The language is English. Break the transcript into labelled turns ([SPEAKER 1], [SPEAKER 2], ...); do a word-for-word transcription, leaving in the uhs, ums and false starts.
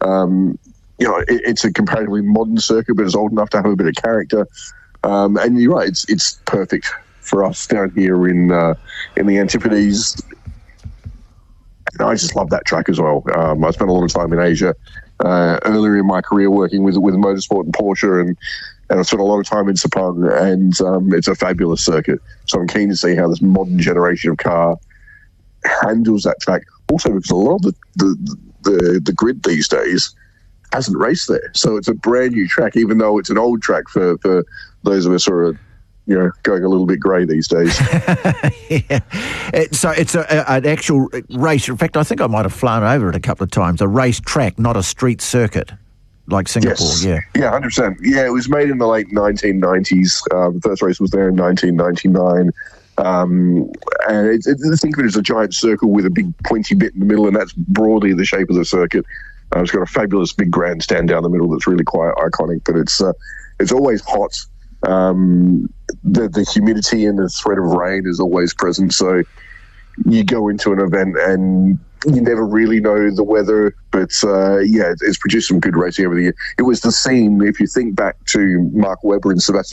[SPEAKER 1] Um, you know, it, it's a comparatively modern circuit, but it's old enough to have a bit of character. Um, and you're right, it's it's perfect for us down here in uh, in the Antipodes. And I just love that track as well. Um, I spent a lot of time in Asia uh, earlier in my career working with with motorsport and Porsche, and, and I spent a lot of time in Sepang, and um, it's a fabulous circuit. So I'm keen to see how this modern generation of car handles that track. Also, because a lot of the the, the, the grid these days hasn't raced there, so it's a brand new track, even though it's an old track for, for those of us who are, you know, going a little bit grey these days.
[SPEAKER 2] Yeah. It, so it's a, a, an actual race. In fact, I think I might have flown over it a couple of times. A race track, not a street circuit like Singapore.
[SPEAKER 1] Yes.
[SPEAKER 2] Yeah,
[SPEAKER 1] yeah, one hundred percent. Yeah, it was made in the late nineteen nineties. Uh, the first race was there in nineteen ninety-nine. Um, and it, it, think of it as a giant circle with a big pointy bit in the middle, and that's broadly the shape of the circuit. Uh, it's got a fabulous big grandstand down the middle that's really quite iconic, but it's uh, it's always hot. Um, the, the humidity and the threat of rain is always present, so you go into an event and you never really know the weather, but uh, yeah, it's, it's produced some good racing over the year. It was the scene, if you think back to Mark Webber and Sebastian